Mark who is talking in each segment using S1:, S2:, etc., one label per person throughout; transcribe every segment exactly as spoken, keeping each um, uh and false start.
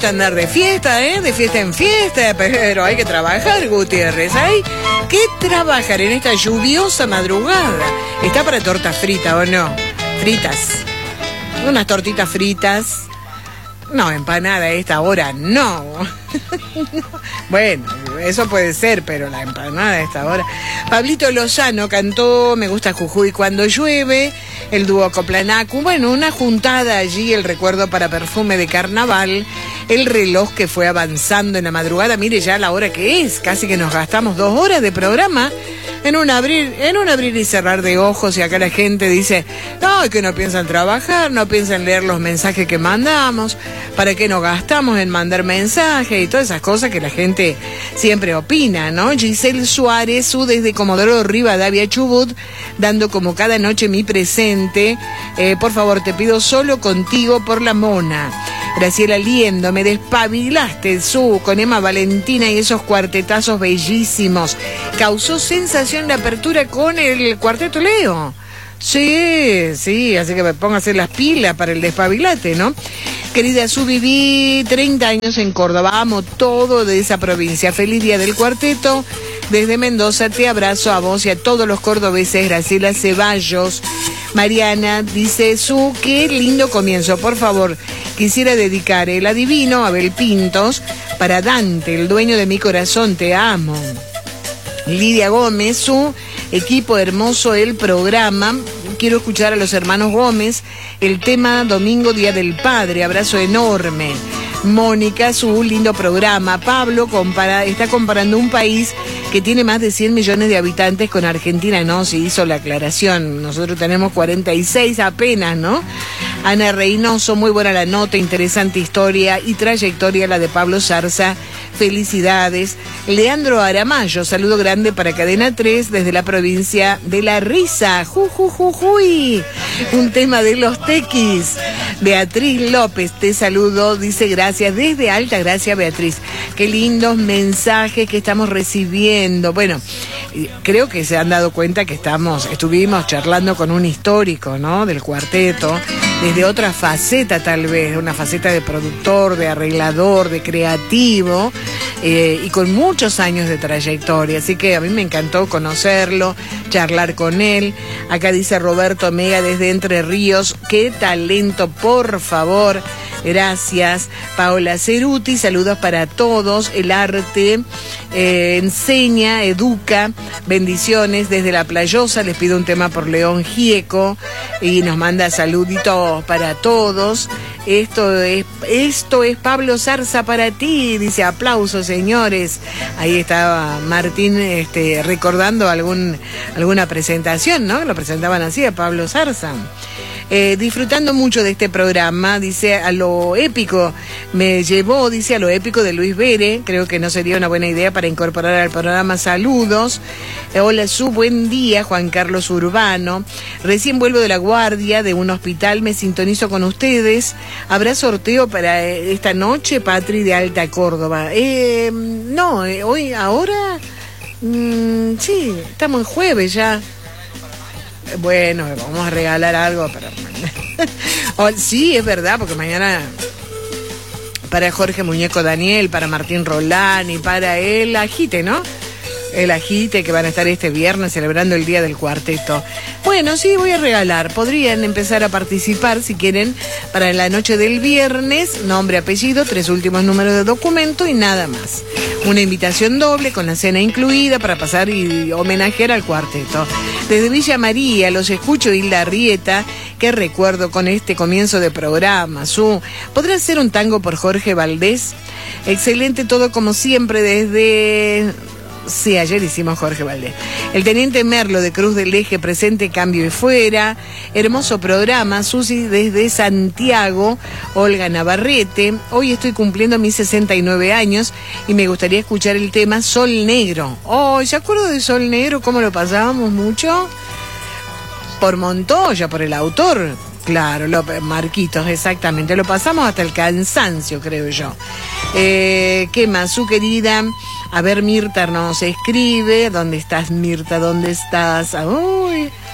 S1: gusta andar de fiesta, ¿eh? De fiesta en fiesta, pero hay que trabajar, Gutiérrez. Hay que trabajar en esta lluviosa madrugada. ¿Está para tortas fritas o no? Fritas. Unas tortitas fritas. No, empanada a esta hora, no. Bueno, eso puede ser, pero la empanada a esta hora. Pablito Lozano cantó Me gusta Jujuy cuando llueve, el dúo Coplanacu. Bueno, una juntada allí, el recuerdo para Perfume de Carnaval, el reloj que fue avanzando en la madrugada. Mire ya la hora que es, casi que nos gastamos dos horas de programa en un abrir, en un abrir y cerrar de ojos, y acá la gente dice, no, que no piensan trabajar, no piensan leer los mensajes que mandamos, ¿para qué nos gastamos en mandar mensajes? Y todas esas cosas que la gente siempre opina, ¿no? Giselle Suárez, su desde Comodoro Rivadavia, Chubut, dando como cada noche mi presente, eh, por favor, te pido solo contigo por la mona. Graciela Liendo, me despabilaste, su, con Emma Valentina y esos cuartetazos bellísimos. Causó sensación de apertura con el Cuarteto Leo. Sí, sí, así que me pongo a hacer las pilas para el despabilate, ¿no? Querida Su, viví treinta años en Córdoba, amo todo de esa provincia. Feliz día del cuarteto. Desde Mendoza te abrazo a vos y a todos los cordobeses. Graciela Ceballos. Mariana dice, Su, qué lindo comienzo. Por favor, quisiera dedicar el adivino Abel Pintos para Dante, el dueño de mi corazón, te amo. Lidia Gómez, Su, equipo hermoso el programa. Quiero escuchar a los hermanos Gómez, el tema Domingo, Día del Padre, abrazo enorme. Mónica, Su, lindo programa. Pablo compara, está comparando un país que tiene más de cien millones de habitantes con Argentina, ¿no? Se hizo la aclaración, nosotros tenemos cuarenta y seis apenas, ¿no? Ana Reynoso, muy buena la nota, interesante historia y trayectoria la de Pablo Zarza, felicidades. Leandro Aramayo, saludo grande para Cadena tres desde la provincia de La Risa, Jujujujuy, un tema de los tequis. Beatriz López, te saludo, dice gracias, desde Alta Gracia, Beatriz. Qué lindos mensajes que estamos recibiendo. Bueno, creo que se han dado cuenta que estamos, estuvimos charlando con un histórico, ¿no? Del cuarteto, desde otra faceta tal vez, una faceta de productor, de arreglador, de creativo, eh, y con muchos años de trayectoria. Así que a mí me encantó conocerlo, charlar con él. Acá dice Roberto Mega desde Entre Ríos, qué talento, por favor. Gracias. Paola Ceruti, saludos para todos. El arte eh, enseña, educa. Bendiciones desde La Playosa. Les pido un tema por León Gieco y nos manda saluditos para todos. Esto es, esto es Pablo Zarza para ti, dice aplausos, señores. Ahí estaba Martín este, recordando algún, alguna presentación, ¿no? Lo presentaban así a Pablo Zarza. Eh, disfrutando mucho de este programa, dice, a lo épico, me llevó, dice, a lo épico de Luis Bere, creo que no sería una buena idea para incorporar al programa. Saludos. Eh, hola Su, buen día, Juan Carlos Urbano, recién vuelvo de la guardia de un hospital, me sintonizo con ustedes. ¿Habrá sorteo para esta noche, Patri de Alta Córdoba? Eh, no, eh, hoy, ahora, mmm, sí, estamos en jueves ya. Bueno, vamos a regalar algo, pero oh, sí, es verdad, porque mañana para Jorge Muñeco Daniel, para Martín Rolani, para el Agite, ¿no? El Agite, que van a estar este viernes celebrando el Día del Cuarteto. Bueno, sí, voy a regalar. Podrían empezar a participar si quieren para la noche del viernes, nombre, apellido, tres últimos números de documento y nada más. Una invitación doble con la cena incluida para pasar y homenajear al cuarteto. Desde Villa María los escucho, Hilda Arrieta, qué recuerdo con este comienzo de programa. Su, ¿podrá ser un tango por Jorge Valdés? Excelente todo como siempre desde... Sí, ayer hicimos Jorge Valdés. El teniente Merlo de Cruz del Eje, presente, cambio y fuera. Hermoso programa, Susi desde Santiago. Olga Navarrete. Hoy estoy cumpliendo mis sesenta y nueve años y me gustaría escuchar el tema Sol Negro. Oh, ¿se acuerdan de Sol Negro? ¿Cómo lo pasábamos mucho? Por Montoya, por el autor. Claro, López, Marquitos, exactamente. Lo pasamos hasta el cansancio, creo yo. Eh, ¿Qué más? Su querida... A ver, Mirta nos escribe. ¿Dónde estás, Mirta? ¿Dónde estás? Uy.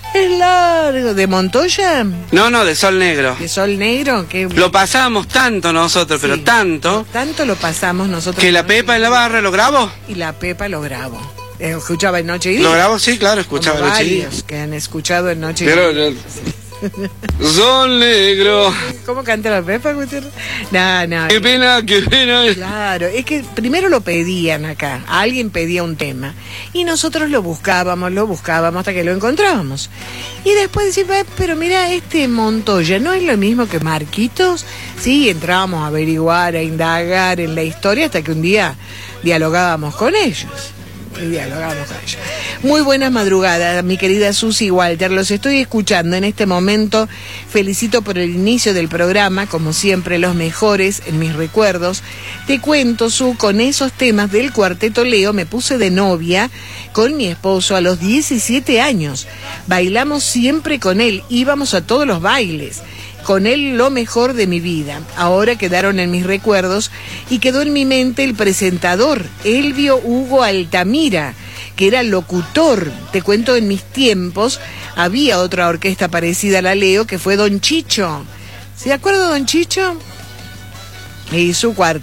S1: Es largo. ¿De Montoya?
S2: No, no, de Sol Negro.
S1: ¿De Sol Negro? ¿Qué?
S2: Lo pasábamos tanto nosotros, sí, pero tanto.
S1: Tanto lo pasamos nosotros.
S2: Que la Pepa en la barra lo grabó.
S1: Y la Pepa lo grabó. Escuchaba en Noche y Día.
S2: ¿Lo grabó? Sí, claro, escuchaba en Noche y Día.
S1: Varios que han escuchado en Noche y
S2: pero,
S1: Día.
S2: Sol Negro.
S1: ¿Cómo canta la Pepa, Gutiérrez? No, no.
S2: Qué pena, qué pena.
S1: Claro, es que primero lo pedían acá. Alguien pedía un tema. Y nosotros lo buscábamos, lo buscábamos hasta que lo encontrábamos. Y después decíamos, pero mira, este Montoya no es lo mismo que Marquitos. Sí, entrábamos a averiguar, a indagar en la historia hasta que un día dialogábamos con ellos. Y dialogamos con ellos. Muy buenas madrugadas, mi querida Susi Walter. Los estoy escuchando en este momento. Felicito por el inicio del programa, como siempre, los mejores en mis recuerdos. Te cuento, Su, con esos temas del Cuarteto Leo me puse de novia con mi esposo a los diecisiete años. Bailamos siempre con él, íbamos a todos los bailes. Con él lo mejor de mi vida. Ahora quedaron en mis recuerdos y quedó en mi mente el presentador, Elvio Hugo Altamira, que era locutor. Te cuento, en mis tiempos había otra orquesta parecida a la Leo, que fue Don Chicho. ¿Se acuerda Don Chicho? Y su cuarteto.